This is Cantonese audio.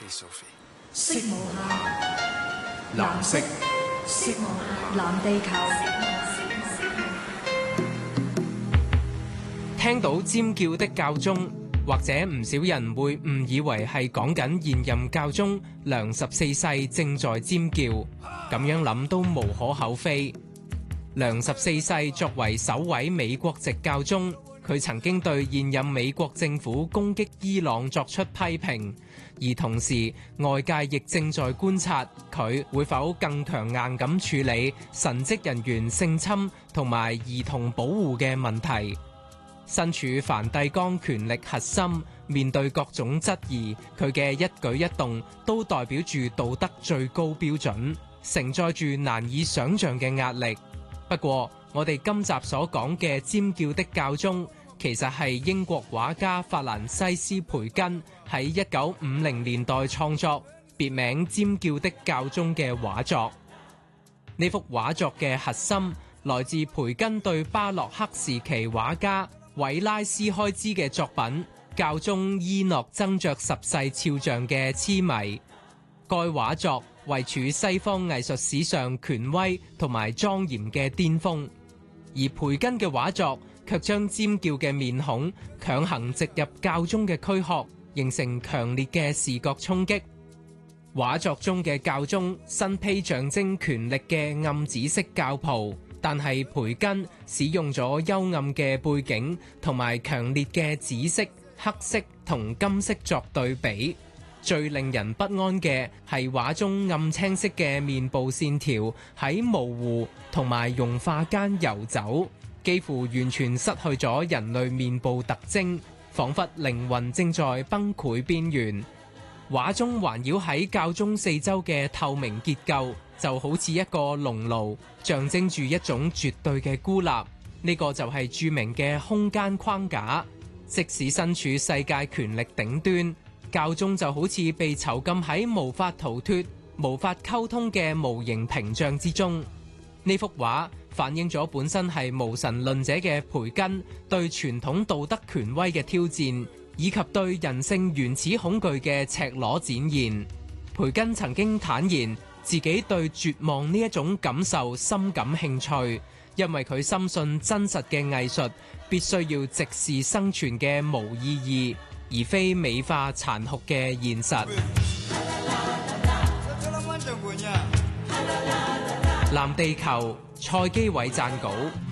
色無限，藍色，色無限，藍地球。 聽到尖叫的教宗，或者唔少人會誤以為係講緊現任教宗良14世正在尖叫，咁樣諗都無可厚非。良14世作為首位美國籍教宗，佢曾經對現任美國政府攻擊伊朗作出批評，而同時外界亦正在觀察佢會否更強硬咁處理神職人員性侵同埋兒童保護嘅問題。身處梵蒂岡權力核心，面對各種質疑，佢嘅一舉一動都代表住道德最高標準，承載住難以想像嘅壓力。不過，我哋今集所講嘅尖叫的教宗，其實係英國畫家法蘭西斯培根喺1950年代創作，別名《尖叫的教宗》嘅畫作。呢幅畫作嘅核心來自培根對巴洛克時期畫家韋拉斯開支嘅作品《教宗伊諾增爵十世肖像》嘅痴迷。該畫作位處西方藝術史上權威同埋莊嚴嘅巔峰，而培根嘅畫作卻將尖叫嘅面孔強行植入教宗嘅軀殼，形成強烈嘅視覺衝擊。畫作中嘅教宗身披象徵權力嘅暗紫色教袍，但係培根使用咗幽暗嘅背景同埋強烈嘅紫色、黑色同金色作對比。最令人不安嘅係畫中暗青色嘅面部線條喺模糊同埋融化間游走，幾乎完全失去咗人類面部特徵，彷彿靈魂正在崩潰邊緣。畫中環繞喺教宗四周嘅透明結構就好似一個籠牢，象徵住一種絕對嘅孤立。呢個就係著名嘅空間框架。即使身處世界權力頂端，教宗就好似被囚禁喺無法逃脫、無法溝通嘅無形屏障之中。呢幅畫反映咗本身係無神論者嘅培根對傳統道德權威嘅挑戰，以及對人性原始恐懼嘅赤裸展現。培根曾經坦言自己對絕望呢一種感受深感興趣，因為佢深信真實嘅藝術必須要直視生存嘅無意義，而非美化殘酷嘅現實。藍地球，蔡基偉撰稿。